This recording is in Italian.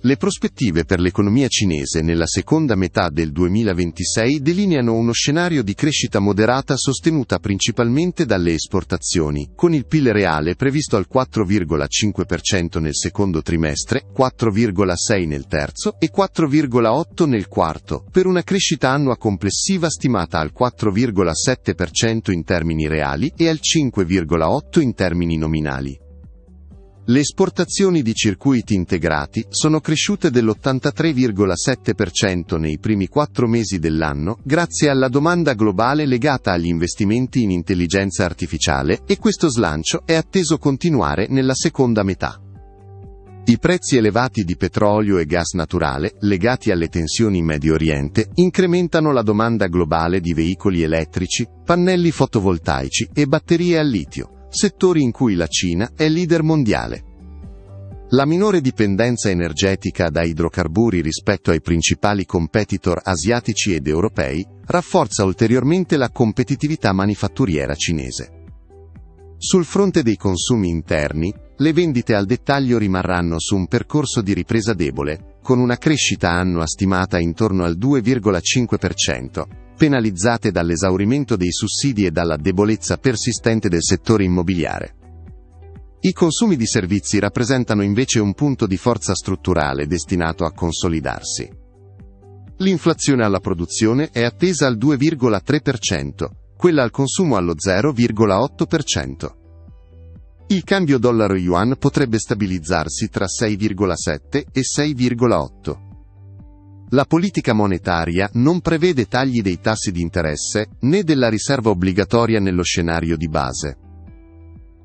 Le prospettive per l'economia cinese nella seconda metà del 2026 delineano uno scenario di crescita moderata sostenuta principalmente dalle esportazioni, con il PIL reale previsto al 4,5% nel secondo trimestre, 4,6% nel terzo e 4,8% nel quarto, per una crescita annua complessiva stimata al 4,7% in termini reali e al 5,8% in termini nominali. Le esportazioni di circuiti integrati sono cresciute dell'83,7% nei primi 4 mesi dell'anno, grazie alla domanda globale legata agli investimenti in intelligenza artificiale, e questo slancio è atteso continuare nella seconda metà. I prezzi elevati di petrolio e gas naturale, legati alle tensioni in Medio Oriente, incrementano la domanda globale di veicoli elettrici, pannelli fotovoltaici e batterie al litio, settori in cui la Cina è leader mondiale. La minore dipendenza energetica da idrocarburi rispetto ai principali competitor asiatici ed europei rafforza ulteriormente la competitività manifatturiera cinese. Sul fronte dei consumi interni, le vendite al dettaglio rimarranno su un percorso di ripresa debole, con una crescita annua stimata intorno al 2,5%, penalizzate dall'esaurimento dei sussidi e dalla debolezza persistente del settore immobiliare. I consumi di servizi rappresentano invece un punto di forza strutturale destinato a consolidarsi. L'inflazione alla produzione è attesa al 2,3%, quella al consumo allo 0,8%. Il cambio dollaro-yuan potrebbe stabilizzarsi tra 6,7 e 6,8. La politica monetaria non prevede tagli dei tassi di interesse né della riserva obbligatoria nello scenario di base.